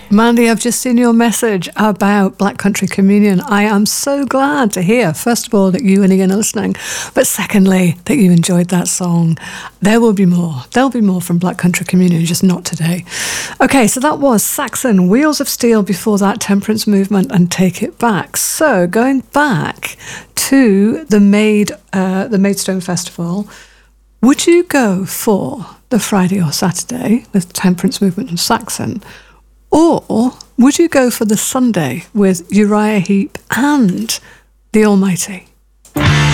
Mandy, I've just seen your message about Black Country Communion. I am so glad to hear, first of all, that you and Ian are listening, but secondly, that you enjoyed that song. There will be more. There'll be more from Black Country Communion, just not today. Okay, so that was Saxon, Wheels of Steel, before that Temperance Movement and Take It Back. So going back to the Maidstone Festival, would you go for the Friday or Saturday with Temperance Movement and Saxon? Or would you go for the Sunday with Uriah Heep and the Almighty?